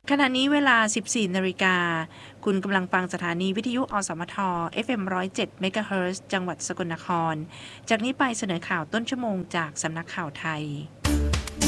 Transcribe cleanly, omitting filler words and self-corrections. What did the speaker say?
ขณะนี้เวลา 14 นาฬิกาคุณกำลังฟังสถานีวิทยุอสมท FM 107 เมกะเฮิรตซ์จังหวัดสกลนครจากนี้ไปเสนอข่าวต้นชั่วโมงจากสำนักข่าวไทย